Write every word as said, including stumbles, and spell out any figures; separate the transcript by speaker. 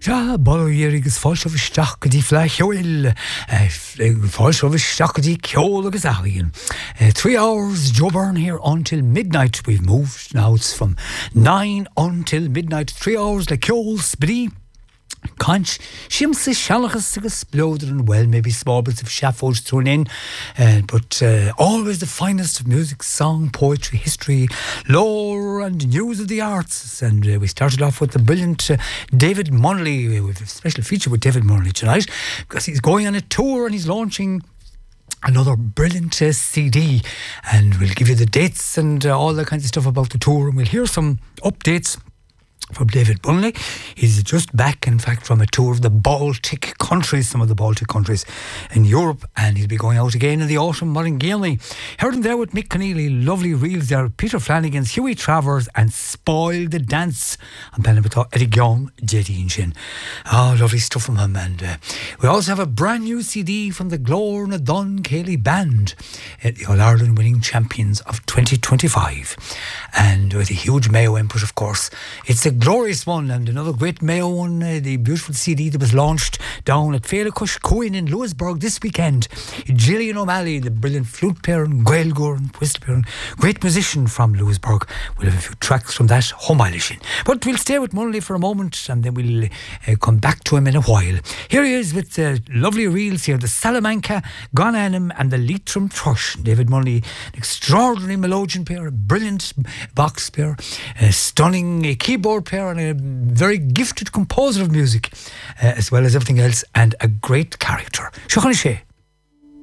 Speaker 1: Ja, balloierigus fáilseh isteach go dtí fleithcheil, fáilseh isteach go dtí ceol agus aíonn. Three hours, Joe Byrne here until midnight. We've moved now, it's from nine until midnight. Three hours, like ceol, sprí. Conch, Shimsa Shalachas exploded and well, maybe small bits of scaffolds thrown in, uh, but uh, always the finest of music, song, poetry, history, lore, and news of the arts. And uh, we started off with the brilliant uh, David Munnelly. We have a special feature with David Munnelly tonight because he's going on a tour and he's launching another brilliant uh, C D, and we'll give you the dates and uh, all that kinds of stuff about the tour, and we'll hear some updates from David Munnelly. He's just back, in fact, from a tour of the Baltic countries, some of the Baltic countries in Europe, and he'll be going out again in the autumn. Moringalny. Heard him there with Mick Keneally, lovely reels there, Peter Flanagan's Huey Travers, and Spoil the Dance. I'm planning to Eddie Young, J D Inchin. Oh, lovely stuff from him. And uh, we also have a brand new C D from the Glór na Dun Cayley Band, uh, the All-Ireland winning champions of twenty twenty-five. And with a huge Mayo input, of course. It's a glorious one, and another great Mayo one, uh, the beautiful C D that was launched down at Félecush Coin in Lewisburg this weekend. Gillian O'Malley, the brilliant flute player and Gaelgore and whistle player, and great musician from Lewisburg. We'll have a few tracks from that home in. But we'll stay with Munnelly for a moment, and then we'll uh, come back to him in a while. Here he is with the lovely reels here, the Salamanca, Gonanum, and the Leitrim Thrush. David Munnelly, an extraordinary melodeon player, a brilliant box player, a stunning uh, keyboard player, and a very gifted composer of music, uh, as well as everything else, and a great character. Sean Shea.